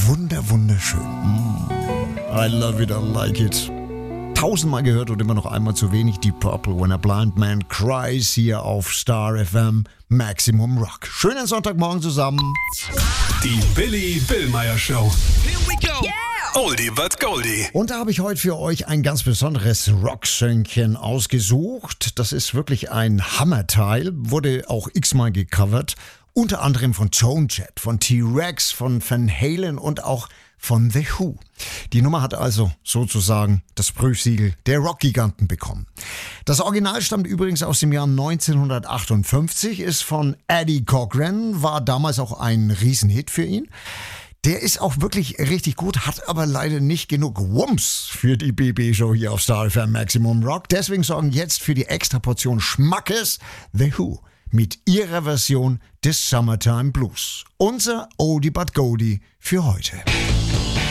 wunderschön. I love it, I like it. Tausendmal gehört und immer noch einmal zu wenig. Deep Purple, When a Blind Man Cries, hier auf Star FM, Maximum Rock. Schönen Sonntagmorgen zusammen. Die Billy Billmeyer Show. Here we go. Yeah. Oldie but Goldie. Und da habe ich heute für euch ein ganz besonderes Rocksöngchen ausgesucht. Das ist wirklich ein Hammerteil, wurde auch x-mal gecovert. Unter anderem von Joan Jett, von T-Rex, von Van Halen und auch von The Who. Die Nummer hat also sozusagen das Prüfsiegel der Rockgiganten bekommen. Das Original stammt übrigens aus dem Jahr 1958, ist von Eddie Cochran, war damals auch ein Riesenhit für ihn. Der ist auch wirklich richtig gut, hat aber leider nicht genug Wumms für die BB-Show hier auf Star FM Maximum Rock. Deswegen sorgen jetzt für die extra Portion Schmackes The Who mit ihrer Version des Summertime Blues. Unser Oldie but Goldie für heute.